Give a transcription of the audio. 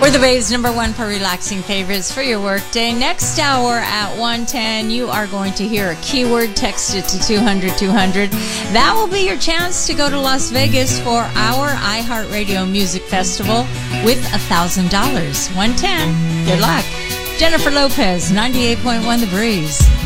We're the Babe's #1 for relaxing favorites for your workday. Next hour at 1:10, you are going to hear a keyword. Text it to 200-200. That will be your chance to go to Las Vegas for our iHeartRadio Music Festival with $1,000. 110. Good luck. Jennifer Lopez, 98.1 The Breeze.